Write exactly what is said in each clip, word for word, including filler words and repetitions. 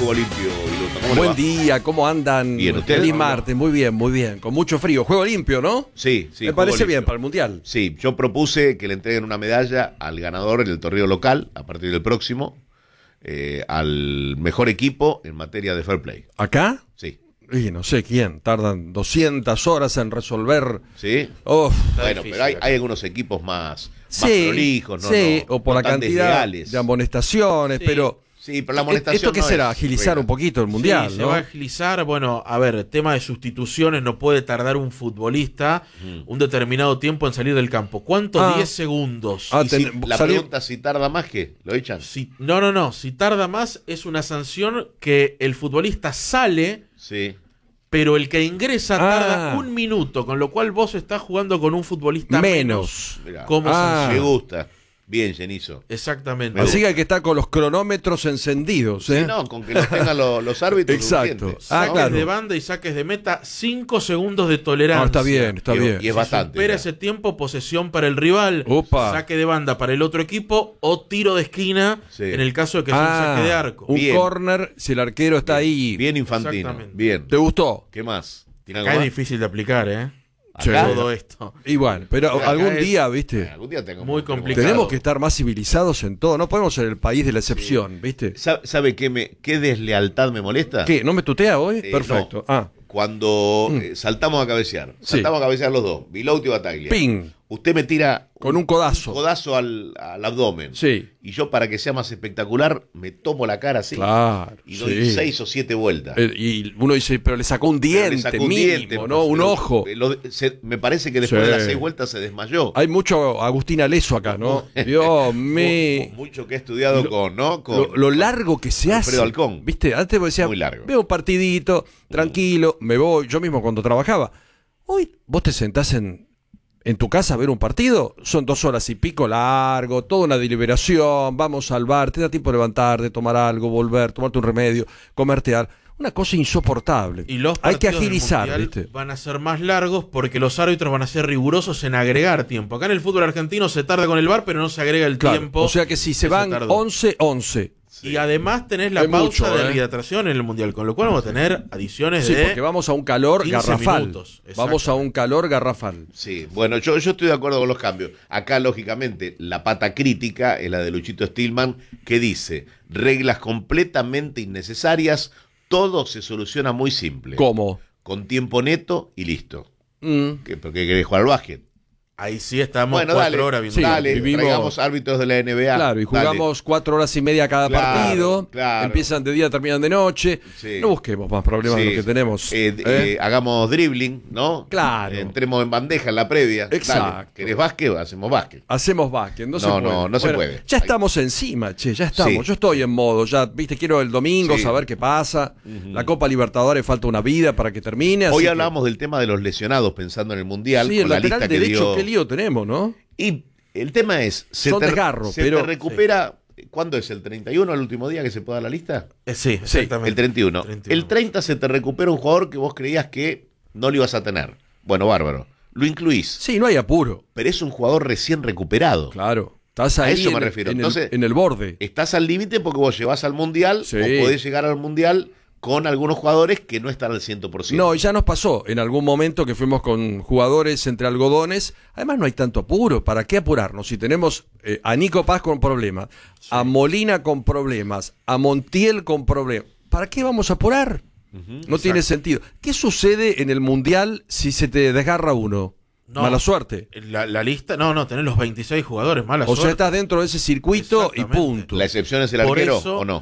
Juego Limpio, Viluta? ¿Cómo Buen le va? día, ¿cómo andan? Bien, ¿usted? Feliz martes, muy bien, muy bien. Con mucho frío. Juego limpio, ¿no? Sí, sí. Me Juego parece Limpio. bien para el Mundial. Sí, yo propuse que le entreguen una medalla al ganador en el torneo local, a partir del próximo, eh, al mejor equipo en materia de fair play. ¿Acá? Sí. Y no sé quién. Tardan doscientas horas en resolver. ¿Sí? Uf. Bueno, pero hay, hay algunos equipos más, más Sí, prolijos, ¿no? sí, no, o por no la tan cantidad desleales. de amonestaciones, Sí, pero... Sí, pero la amonestación ¿Esto qué no será? es Agilizar buena. un poquito el Mundial, sí, ¿no? se va a agilizar. Bueno, a ver, tema de sustituciones, no puede tardar un futbolista Mm. un determinado tiempo en salir del campo. ¿Cuánto? Ah. diez segundos. Ah, Y si- ten- la salir- pregunta si tarda más que lo echan. Si, no, no, no. Si tarda más, es una sanción que el futbolista sale, Sí. pero el que ingresa Ah. tarda un minuto, con lo cual vos estás jugando con un futbolista Menos. menos. Mirá. Como Ah. sanción. Me gusta. Bien, Genizo. Exactamente. Así que hay que estar con los cronómetros encendidos, ¿eh? Sí, no, con que los tengan los, los árbitros. Exacto. suficiente. Ah, Saques claro. de banda y saques de meta, cinco segundos de tolerancia. No, está bien, está Y- bien. y es Si bastante. supera ya. ese tiempo, posesión para el rival, Opa. saque de banda para el otro equipo o tiro de esquina Sí. en el caso de que sea un Ah, saque de arco. un Bien. córner, si el arquero está ahí. Bien infantino. Exactamente. Bien. ¿Te gustó? ¿Qué más? ¿Tiene algo Acá es más? difícil de aplicar, ¿eh? Sí. Acá, Todo esto. Igual, pero Acá algún es- día, Eh, ¿viste? algún día tengo Muy complicado. Tenemos que estar más civilizados en todo. No podemos ser el país de la excepción, ¿viste? ¿Sabe, sabe qué, me, qué deslealtad me molesta? ¿Qué? ¿No me tutea hoy? Eh, Perfecto. no. Ah, Cuando eh, saltamos a cabecear. Sí. Saltamos a cabecear los dos. Vilauti y Bataglia. ping. Usted me tira Con un codazo. un codazo al, al abdomen. Sí. Y yo, para que sea más espectacular, me tomo la cara así. Claro. Y doy sí. seis o siete vueltas. Eh, y uno dice, pero le sacó un Pero diente le sacó un mínimo, diente, ¿no? Un pero- ojo. lo- se- me parece que después Sí. de las seis vueltas se desmayó. Hay mucho Agustín Aleso acá, ¿no? Dios mío. Mucho que he estudiado Lo- con, ¿no? Con, Lo, lo largo que se hace. Alfredo Halcón. ¿Viste? Antes vos decías, Muy largo. veo un partidito, tranquilo, me voy. Yo mismo cuando trabajaba. Hoy vos te sentás en, en tu casa a ver un partido, son dos horas y pico largo, toda una deliberación, vamos al bar, te da tiempo de levantarte, tomar algo, volver, tomarte un remedio, comerte algo. Una cosa insoportable. Y los Hay que partidos del agilizar, Mundial ¿viste? van a ser más largos porque los árbitros van a ser rigurosos en agregar tiempo. Acá en el fútbol argentino se tarda con el V A R, pero no se agrega el Claro, tiempo. o sea que si se que van tardó. once, once. Y además tenés la Hay pausa mucho, de ¿eh? hidratación en el Mundial, con lo cual vamos a tener adiciones Sí, de... porque vamos a un calor quince garrafal. minutos, Vamos a un calor garrafal. Sí, bueno, yo, yo estoy de acuerdo con los cambios. Acá, lógicamente, la pata crítica es la de Luchito Stillman, que dice, reglas completamente innecesarias, todo se soluciona muy simple. ¿Cómo? Con tiempo neto y listo. Mm. ¿Qué, ¿Por qué querés jugar al básquet? Ahí sí estamos Bueno, cuatro dale, horas viendo. Sí, dale, vivimos- traigamos árbitros de la N B A. Claro, y dale. jugamos cuatro horas y media cada Claro, partido. claro. Empiezan de día, terminan de noche. Sí. No busquemos más problemas de Sí. los que tenemos. Eh, ¿eh? eh, hagamos dribbling, ¿no? Claro. Eh, entremos en bandeja en la previa. Exacto. Dale, ¿querés básquet? Hacemos básquet. Hacemos básquet, no, se No, puede. no, no se puede. Ya Ay. estamos encima, che, ya estamos. Sí. Yo estoy en modo, ya, viste, quiero el domingo Sí. saber qué pasa. La Copa Libertadores falta una vida para que termine. así Hoy que- hablábamos del tema de los lesionados pensando en el Mundial. Sí, con el la lateral lista que derecho, dio. qué lío tenemos, ¿no? Y el tema es, se, Son te, desgarro, se pero- te recupera, ¿cuándo es? ¿El treinta y uno el último día que se puede dar la lista? Eh, sí, exactamente. El treinta y uno. treinta y uno. El treinta se te recupera un jugador que vos creías que no lo ibas a tener. Bueno, bárbaro. Lo incluís, Sí, no hay apuro. pero es un jugador recién recuperado. Claro. Estás A ahí eso en, me el- refiero. en el- Entonces- en el borde. Estás al límite porque vos llevas al Mundial Sí. o podés llegar al Mundial con algunos jugadores que no están al cien por ciento. No, y ya nos pasó en algún momento que fuimos con jugadores entre algodones. Además no hay tanto apuro. ¿Para qué apurarnos? Si tenemos eh, a Nico Paz con problemas, a Molina con problemas, a Montiel con problemas, ¿para qué vamos a apurar? No tiene sentido. ¿Qué sucede en el Mundial si se te desgarra uno? No. Mala suerte. La, la lista, no, no, tenés los veintiséis jugadores, mala O sea, suerte. estás dentro de ese circuito y Exactamente. punto. ¿La excepción es el Por arquero eso- o no?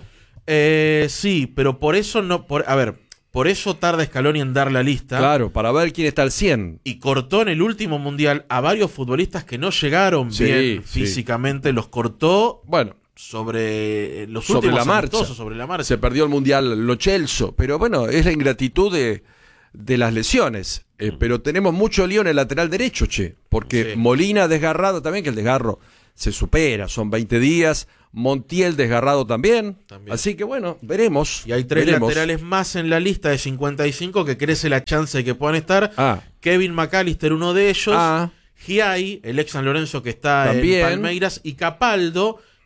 Eh, sí, pero por eso no, por, a ver, por eso tarda Scaloni en dar la lista. Claro, para ver quién está al cien. Y cortó en el último mundial a varios futbolistas que no llegaron Sí, bien sí. físicamente, los cortó Bueno, sobre los sobre últimos la marcha. amistosos, sobre la marcha. Se perdió el Mundial Lo Celso, pero bueno, es la ingratitud de, de las lesiones. Eh, pero tenemos mucho lío en el lateral derecho, che, porque Sí. Molina desgarrado también, que el desgarro se supera, son veinte días, Montiel desgarrado también, También. así que bueno, veremos. Y hay tres veremos. laterales más en la lista de cincuenta y cinco que crece la chance de que puedan estar. Ah, Kevin McAllister, uno de ellos. ah, Giai, el ex San Lorenzo que está También. en Palmeiras. Y Capaldo,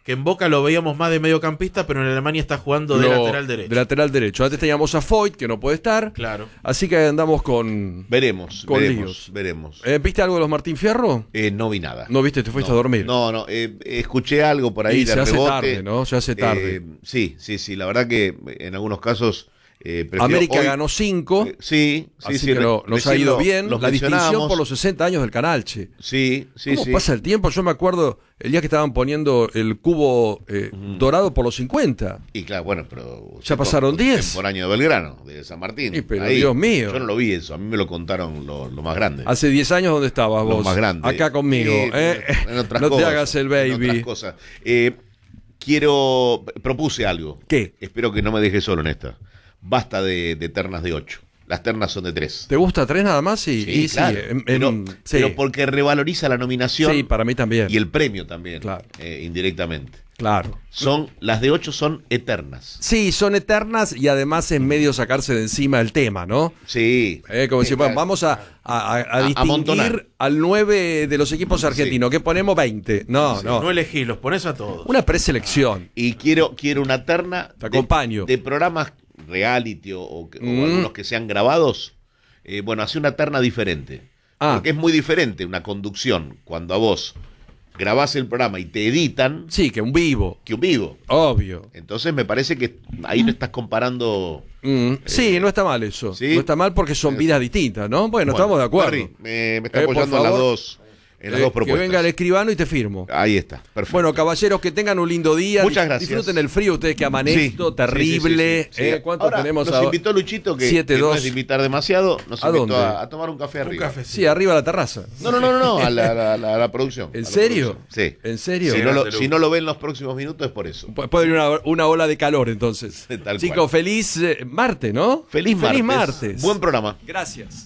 que en Boca lo veíamos más de mediocampista, pero en Alemania está jugando de Lo- lateral derecho. De lateral derecho. Antes teníamos a Foyt, que no puede estar. Claro. Así que andamos con. Veremos, Con veremos, líos. veremos. Eh, ¿Viste algo de los Martín Fierro? Eh, no vi nada. No viste, te fuiste No, a dormir. No, no, eh, escuché algo por ahí Y de se hace rebote. tarde, ¿no? Se hace tarde. Eh, sí, sí, sí, la verdad que en algunos casos eh, prefiero América hoy- ganó cinco. eh, sí, sí, así sí. que re- no- nos ha recién ido lo- bien. los La distinción mencionábamos. por los sesenta años del canal, che. Sí, sí, ¿Cómo sí. pasa el tiempo? Yo me acuerdo el día que estaban poniendo el cubo eh, dorado por los cincuenta. Y claro, bueno, pero... Ya pasaron diez. Contemporáneo de Belgrano, de San Martín. Sí, pero Dios mío. Yo no lo vi eso, a mí me lo contaron los lo más grandes. Hace diez años, ¿dónde estabas Los vos? más grandes. Acá conmigo. Sí, ¿eh? en otras no cosas, te hagas el en otras baby. cosas. Eh, quiero... Propuse algo. ¿Qué? Espero que no me deje solo en esta. Basta de, de ternas de ocho. Las ternas son de tres. ¿Te gusta tres nada más? Sí, Sí, y claro. sí, en- en- pero, sí. pero porque revaloriza la nominación Sí, para mí también. y el premio también, Claro. eh, indirectamente. Claro. Son, las de ocho son eternas. Sí, son eternas y además es medio sacarse de encima el tema, ¿no? Sí. Eh, como Sí, si bueno, claro. vamos a, a- a- a A- distinguir amontonar. al nueve de los equipos argentinos, que ponemos veinte. No, Sí, no. no elegís, los pones a todos. Una preselección. Y quiero, quiero una terna Te acompaño. De, de programas reality o, o que- o Mm. algunos que sean grabados. Eh, bueno, hace una terna diferente. Ah. Porque es muy diferente una conducción cuando a vos grabás el programa y te editan Sí, que un vivo. que un vivo. Obvio. Entonces me parece que ahí no estás comparando. Mm, sí, no está mal eso. ¿sí? No está mal porque son vidas distintas, ¿no? Bueno, Bueno, estamos de acuerdo. Barry, me, me está Eh, por apoyando en las favor. dos, en las Eh, dos que propuestas. venga el escribano y te firmo. Ahí está, perfecto. Bueno, caballeros, que tengan un lindo día. Muchas Dis- gracias. Disfruten el frío, ustedes que aman Sí, esto, sí, terrible. sí, sí, sí. Eh, ¿Cuánto Ahora, tenemos nos ahora? invitó Luchito, que, siete, que no dos. es de invitar demasiado, nos ¿A invitó dónde? a, a tomar un café Un arriba. café. Sí, arriba a la terraza. No, no, no, no, no, a la, la- la- la producción. ¿En a la serio? producción. Sí. ¿En serio? Si no, lo, Grande, si no lo ven los próximos minutos es por eso. Pu- Puede venir una, una ola de calor entonces. Tal Chicos, cual. feliz eh, martes, ¿no? Feliz, Feliz martes. martes. Buen programa. Gracias.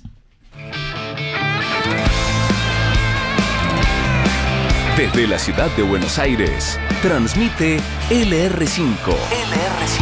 Desde la ciudad de Buenos Aires, transmite L R cinco. L R cinco.